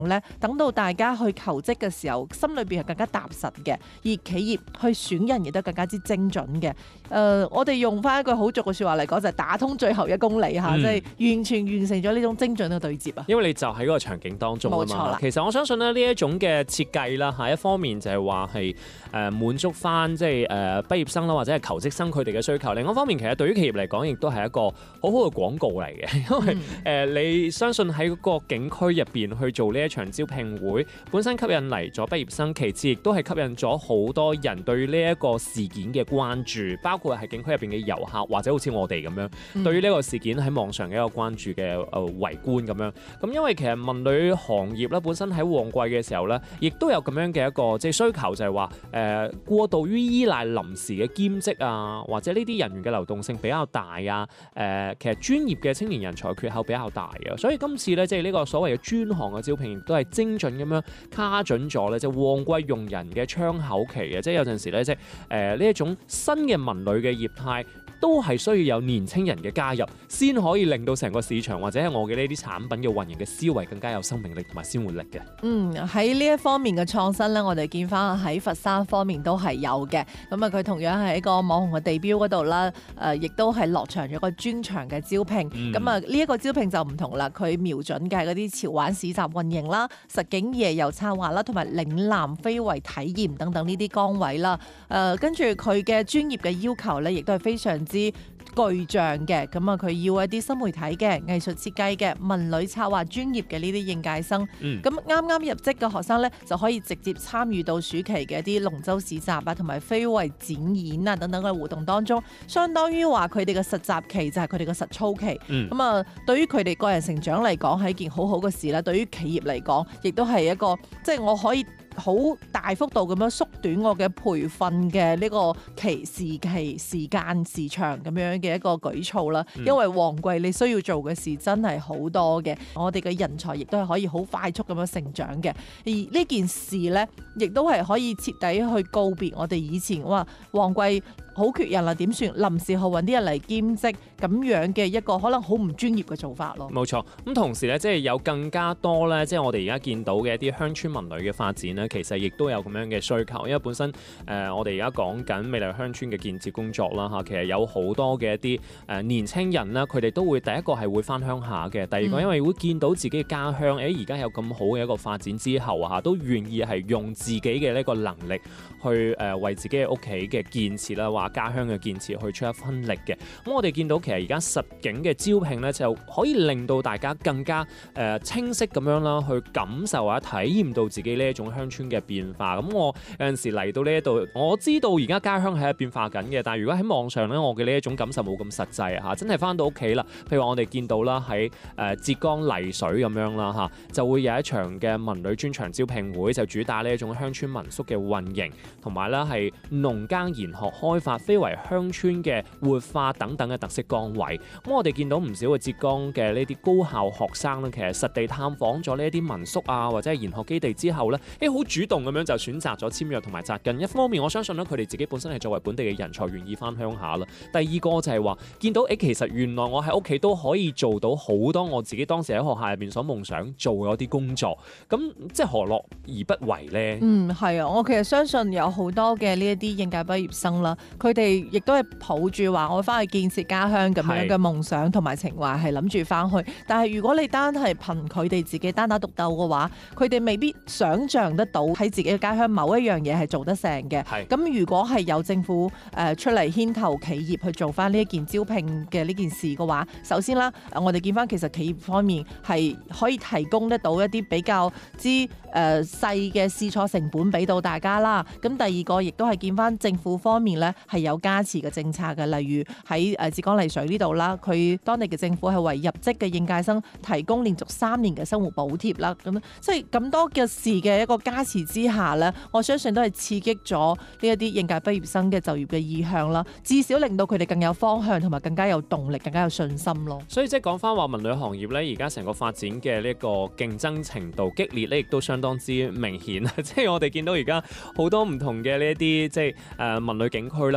咧，等到大家去求職嘅時候，心裏邊係更加踏實嘅，而企業去選人亦都更加之精準嘅。我哋用翻一句好俗嘅説話嚟講，就係打通最後1公里嚇，即係完全完成咗呢種精準嘅對接啊！ 因為你就喺嗰個場景當中啊嘛。其實我相信咧，呢一種嘅設計啦，一方面就係話係滿足翻即係畢業生啦，或者係求職生佢哋嘅需求。另一方面，其實對於企業嚟講，亦都係一個好好嘅廣告嚟嘅，因為你相信喺嗰個景區入邊去做呢一場招聘會，本身吸引嚟咗畢業生，其次亦都係吸引咗好多人對呢一個事件嘅關注，包括係景區入邊嘅遊客，或者好似我哋咁樣，對於呢個事件喺網上嘅一個關注嘅圍觀咁樣。咁因為其實文旅行業咧本身喺旺季嘅時候咧，亦都有咁樣嘅一個即係需求，就係話過度於依賴臨時嘅兼職啊，或者呢啲人員嘅流動性比較大啊。其實專業嘅青年人才缺口比較大嘅，所以今次咧即係呢個所謂嘅專項嘅招聘，亦都係精準咁樣卡準咗咧，即係旺季用人嘅窗口期嘅，即係有陣時咧即係呢一種新嘅文旅嘅業態，都係需要有年青人嘅加入，先可以令到成個市場或者係我嘅呢啲產品嘅運營嘅思維更加有生命力同埋鮮活力嘅。 喺呢一方面嘅創新咧，我哋見翻喺佛山方面都係有嘅。咁啊，佢同樣係一個網紅嘅地標嗰度啦，亦都係落場咗個專場嘅招聘。咁啊，呢一個招聘就唔同啦，佢瞄準嘅係嗰啲潮玩市集運營啦、實景夜遊策劃啦，同埋嶺南非遺體驗等等呢啲崗位啦。跟住佢嘅專業嘅要求咧，亦都係非常之巨匠嘅。咁啊，佢要一啲新媒體嘅、藝術設計嘅、文旅策劃專業嘅呢啲應屆生。咁啱啱入職嘅學生咧，就可以直接參與到暑期嘅一啲龍舟市集啊，同埋非遺展演啊等等嘅活動當中，相當於話佢哋嘅實習期就係佢哋嘅實操期。咁啊，對於佢哋個人成長嚟講係一件好好嘅事啦。對於企業嚟講，亦都係一個即係我可以好大幅度咁樣縮短我嘅培訓嘅呢個時間時長咁樣嘅一個舉措啦。因為旺季你需要做嘅事真係好多嘅，我哋嘅人才亦都係可以好快速咁樣成長嘅。而呢件事呢，亦都係可以徹底去告別我哋以前話旺季好缺人啦，點算臨時去揾啲人嚟兼職咁樣嘅一個可能好唔專業嘅做法咯。 冇錯，咁同時咧，即係有更加多咧，即係我哋而家見到嘅一啲鄉村文旅嘅發展咧，其實亦都有咁樣嘅需求。因為本身我哋而家講緊美麗鄉村嘅建設工作啦嚇，其實有好多嘅一啲年青人啦，佢哋都會第一個係會翻鄉下嘅，第二個因為會見到自己嘅家鄉，而家有咁好嘅一個發展之後嚇，都願意係用自己嘅呢個能力去為自己嘅屋企嘅建設啦，話家鄉嘅建設去出一分力嘅。咁我哋見到其實而家實景嘅招聘咧，就可以令到大家更加清晰咁樣啦，去感受或者體驗到自己呢一種鄉村嘅變化。咁我有陣時嚟到呢一度，我知道而家家鄉係變化緊嘅，但係如果喺網上咧，我嘅呢一種感受冇咁實際嚇，真係翻到屋企啦。譬如話我哋見到啦，喺浙江麗水咁樣啦嚇，就會有一場嘅文旅專場招聘會，就主打呢一種鄉村民宿嘅運營，同埋咧係農耕研學開發、非遺鄉村嘅活化等等嘅特色崗位。咁我哋見到唔少嘅浙江嘅呢啲高校學生咧，其實實地探訪咗呢一啲民宿啊，或者係研學基地之後咧，好主動咁樣就選擇咗簽約同埋紮根。一方面我相信咧，佢哋自己本身係作為本地嘅人才，願意翻鄉下啦。第二個就係話見到其實原來我喺屋企都可以做到好多我自己當時喺學校入邊所夢想做嗰啲工作，咁即係何樂而不為呢？ 係啊，我其實相信有好多嘅呢一啲應屆畢業生啦，佢哋亦都係抱住話我翻去建設家鄉咁樣嘅夢想同埋情懷，係諗住翻去。但係如果你單係憑佢哋自己單打獨鬥嘅話，佢哋未必想像得到喺自己嘅家鄉某一樣嘢係做得成嘅。咁如果係有政府出嚟牽頭企業去做翻呢一件招聘嘅呢件事嘅話，首先啦，我哋見翻其實企業方面係可以提供得到一啲比較之細嘅試錯成本俾到大家啦。咁第二個亦都係見翻政府方面咧係有加持嘅政策嘅，例如喺浙江麗水呢度啦，佢當地嘅政府係為入職嘅應屆生提供連續3年嘅生活補貼啦。咁即係咁多嘅事嘅一個加持之下咧，我相信都係刺激咗呢一啲應屆畢業生嘅就業嘅意向啦，至少令到佢哋更有方向同埋更加有動力、更加有信心咯。 所以即係講翻話文旅行業咧，而家成個發展嘅呢個競爭程度激烈咧，亦都相當之明顯。即係我哋見到而家好多唔同嘅呢一啲即係文旅景區啦，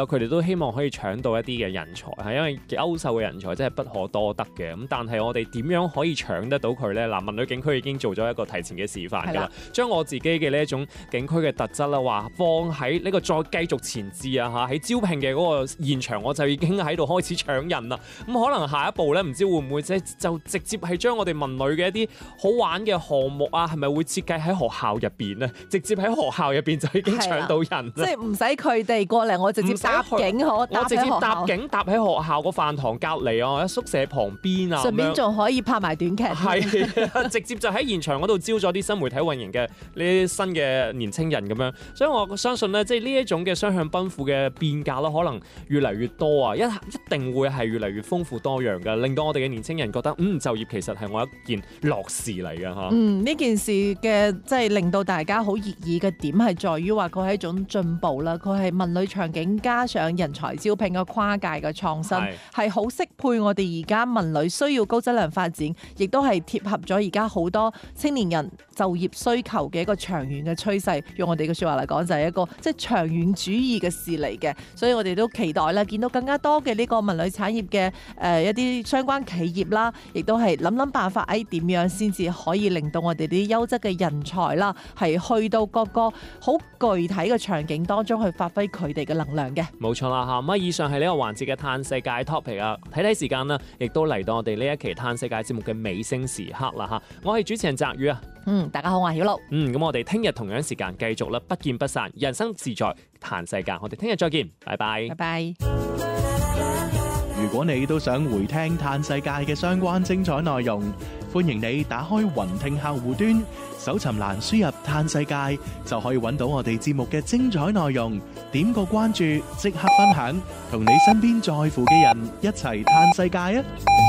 佢哋都希望可以搶到一啲嘅人才，係因為優秀嘅人才真係不可多得嘅。咁但係我哋點樣可以搶得到佢呢？嗱，文旅景區已經做咗一個提前嘅示範㗎啦，將我自己嘅呢一種景區嘅特質啦，話放喺呢個再繼續前置啊嚇，喺招聘嘅嗰個現場我就已經喺度開始搶人啦。咁可能下一步呢，唔知會唔會就直接係將我哋文旅嘅一啲好玩嘅項目啊，係咪會設計喺學校入邊呢？直接喺學校入邊就已經搶到人， 即係唔使佢哋過嚟，我直接搭景我直接搭景搭喺學校個飯堂隔離啊，喺宿舍旁邊啊， 順便仲可以拍埋短劇， 係直接就喺現場嗰度招咗啲新媒體運營嘅呢啲新嘅年青人咁樣，所以我相信咧，即係呢一種嘅雙向奔赴嘅變革啦，可能越嚟越多啊，一定會係越嚟越豐富多樣嘅，令到我哋嘅年青人覺得就業其實係我一件樂事嚟嘅嚇。 呢件事嘅即係令到大家好熱議嘅點係在於話佢係一種進步啦，佢係文旅場景加上人才招聘嘅跨界嘅創新，係好適配我哋而家文旅需要高質量發展，亦都係貼合咗而家好多青年人就業需求嘅一個長遠嘅趨勢。用我哋嘅説話嚟講，就係一個即係長遠主義嘅事嚟嘅。所以我哋都期待啦，見到更加多嘅呢個文旅產業嘅一啲相關企業啦，亦都係諗辦法點樣先至可以令到我哋啲優質嘅人才啦，係去到各個好具體嘅場景當中去發揮佢哋嘅能量嘅。 冇錯啦嚇，咁以上係呢個環節嘅嘆世界 topic 啊，睇時間啦，亦都嚟到我哋呢一期嘆世界節目嘅尾聲時刻啦嚇，我係主持人澤宇啊。 大家好，我係曉露。 咁我哋聽日同樣時間繼續啦，不見不散，人生自在嘆世界，我哋聽日再見，拜拜。 拜拜。 如果你都想回聽嘆世界嘅相關精彩內容，歡迎你打開雲聽客戶端，搜尋欄輸入嘆世界，就可以揾到我哋節目嘅精彩內容。點個關注，即刻分享，同你身邊在乎嘅人一齊嘆世界啊！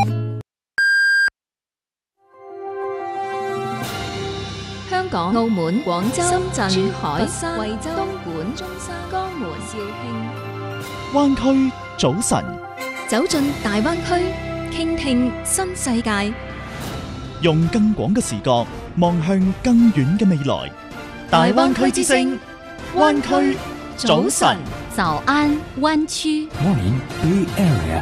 香港、澳門、廣州、深圳、珠海、 佛山、 惠州、東莞、 中山、 江門、 肇慶。 灣區早晨， 走進大灣區，傾聽新世界， 用更廣嘅視角望向更遠嘅未來。大灣區之聲，灣區早晨。 早安灣區。 Morning Bay Area。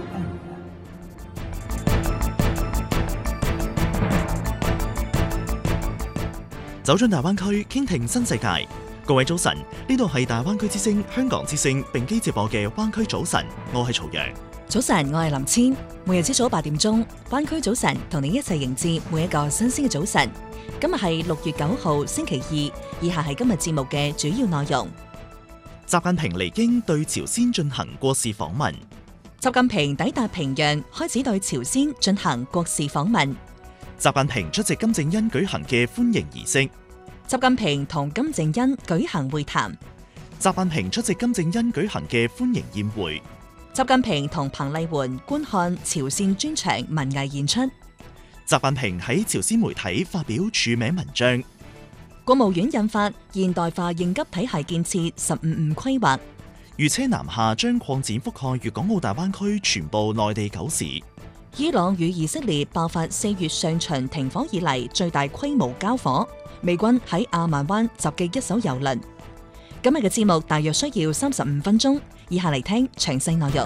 走進大灣區，傾聽新世界。各位早晨，呢度係大灣區之聲、香港之聲並機接播嘅灣區早晨，我係曹陽。 早晨，我係林千。每日朝早8點鐘，灣區早晨同你一齊迎接每一個新鮮嘅早晨。今日係6月9號星期二，以下係今日節目嘅主要內容。 習近平離京對朝鮮進行國事訪問。 習近平抵達平壤，開始對朝鮮進行國事訪問。 習近平出席金正恩舉行嘅歡迎儀式。 習近平同金正恩舉行會談。 習近平出席金正恩舉行嘅歡迎宴會。 習近平同彭麗媛觀看朝鮮專場文藝演出。 習近平喺朝鮮媒體發表署名文章。 國務院印發現代化應急體系建設15規劃。 預車南下將擴展覆蓋粵港澳大灣區全部內地9市。 伊朗與以色列爆發4月上旬停火以嚟最大規模交火，美軍喺阿曼灣襲擊一艘油輪。今日嘅節目大約需要35分鐘，以下嚟聽詳細內容。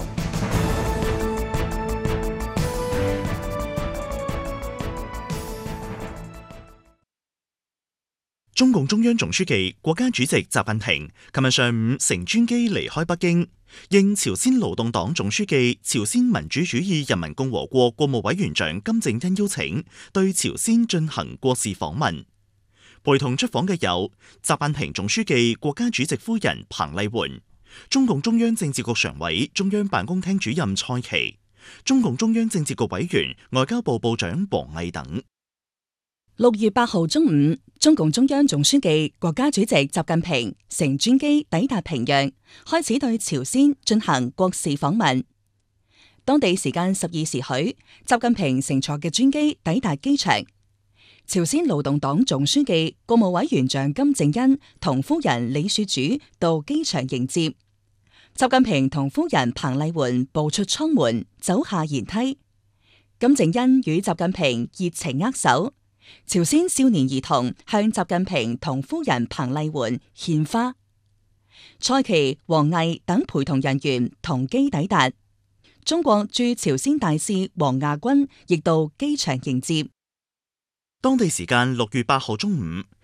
中共中央總書記、國家主席習近平琴日上午乘專機離開北京，應朝鮮勞動黨總書記、朝鮮民主主義人民共和國國務委員長金正恩邀請，對朝鮮進行國事訪問。陪同出訪嘅有習近平總書記、國家主席夫人彭麗媛、中共中央政治局常委、中央辦公廳主任蔡奇、中共中央政治局委員、外交部部長王毅等。 6月8號中午，中共中央總書記、國家主席習近平乘專機抵達平壤，開始對朝鮮進行國事訪問。當地時間12時許，習近平乘坐嘅專機抵達機場。朝鮮勞動黨總書記、國務委員長金正恩同夫人李雪主到機場迎接。習近平同夫人彭麗媛步出艙門，走下舷梯。金正恩與習近平熱情握手。朝鮮少年兒童向習近平同夫人彭麗媛獻花。 蔡奇、王毅等陪同人員同機抵達。中國駐朝鮮大使王亞軍亦到機場迎接。 當地時間6月8號中午，